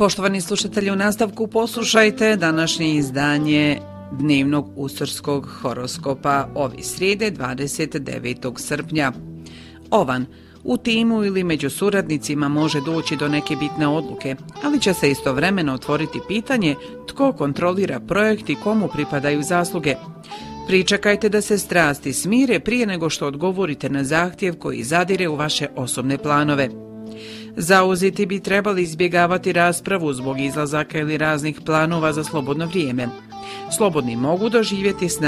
Poštovani slušatelji, u nastavku poslušajte današnje izdanje dnevnog ustorskog horoskopa ove srijede 29. srpnja. Ovan, u timu ili među suradnicima može doći do neke bitne odluke, ali će se istovremeno otvoriti pitanje tko kontrolira projekt i komu pripadaju zasluge. Pričekajte da se strasti smire prije nego što odgovorite na zahtjev koji zadire u vaše osobne planove. Zauzeti bi trebali izbjegavati raspravu zbog izlazaka ili raznih planova za slobodno vrijeme. Slobodni mogu doživjeti